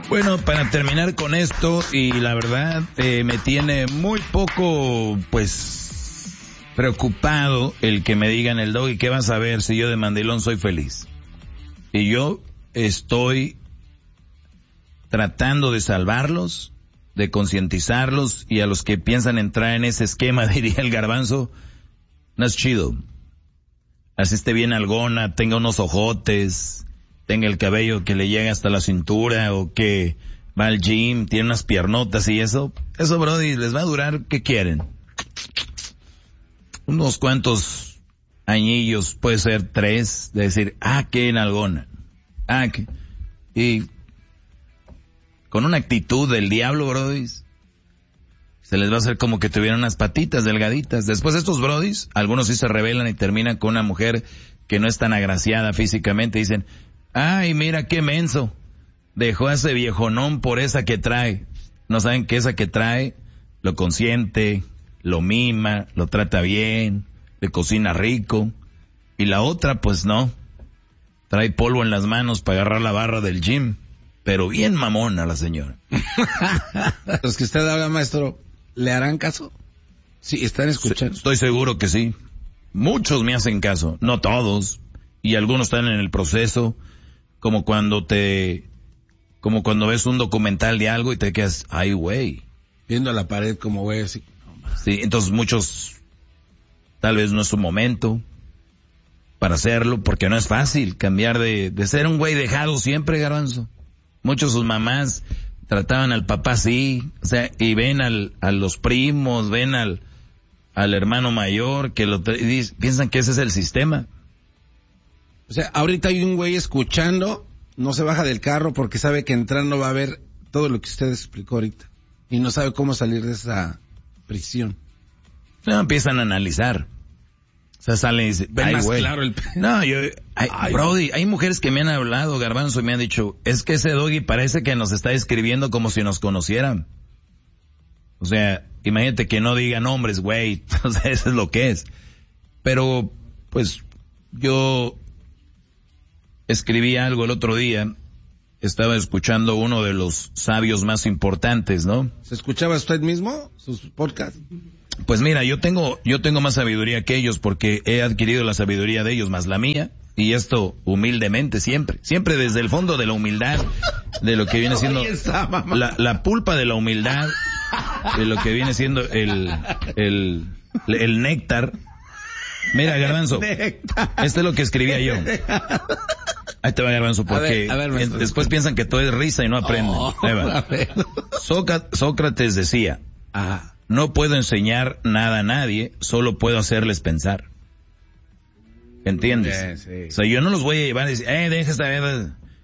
Bueno, para terminar con esto, y la verdad me tiene muy poco, pues, preocupado el que me digan el Doggy, ¿qué vas a ver si yo de mandilón soy feliz? Y yo estoy tratando de salvarlos, de concientizarlos, y a los que piensan entrar en ese esquema, diría el Garbanzo, no es chido. Así esté bien algona, tenga unos ojotes, tenga el cabello que le llega hasta la cintura, o que va al gym, tiene unas piernotas y eso, brody, les va a durar, ¿qué quieren? Unos cuantos añillos, puede ser 3, de decir, qué nalgona, y con una actitud del diablo, brody, se les va a hacer como que tuvieran unas patitas delgaditas. Después estos brodis, algunos sí se rebelan y terminan con una mujer que no es tan agraciada físicamente. Dicen, ay, mira qué menso, dejó a ese viejonón por esa que trae. No saben que esa que trae lo consiente, lo mima, lo trata bien, le cocina rico. Y la otra, pues no, trae polvo en las manos para agarrar la barra del gym. Pero bien mamona la señora. Los que usted habla, maestro, ¿le harán caso? Sí, están escuchando. Estoy seguro que sí. Muchos me hacen caso, no todos. Y algunos están en el proceso, como cuando ves un documental de algo y te quedas, ay güey. Viendo a la pared como güey así. Sí, entonces muchos, tal vez no es su momento para hacerlo, porque no es fácil cambiar de ser un güey dejado siempre, Garbanzo. Muchos sus mamás trataban al papá así, o sea, y ven a los primos, ven al hermano mayor, que piensan que ese es el sistema. O sea, ahorita hay un güey escuchando, no se baja del carro porque sabe que entrando va a ver todo lo que usted explicó ahorita. Y no sabe cómo salir de esa prisión. No, empiezan a analizar. O sea, salen y dicen, ven más güey. claro el... No, Brody, hay mujeres que me han hablado, Garbanzo, y me han dicho, es que ese Doggy parece que nos está escribiendo como si nos conocieran. O sea, imagínate que no diga nombres, güey. O sea, eso es lo que es. Pero, pues, yo escribí algo el otro día. Estaba escuchando uno de los sabios más importantes, ¿no? ¿Se escuchaba usted mismo sus podcasts? Pues mira, yo tengo más sabiduría que ellos porque he adquirido la sabiduría de ellos más la mía, y esto humildemente siempre desde el fondo de la humildad, de lo que viene siendo la pulpa de la humildad, de lo que viene siendo el néctar. Mira, Garbanzo, esto es lo que escribía yo. Ahí te va, Garbanzo, porque después piensan que todo es risa y no aprenden. Sócrates decía, no puedo enseñar nada a nadie, solo puedo hacerles pensar. ¿Entiendes? Sí. O sea, yo no los voy a llevar a decir, deja esta vez.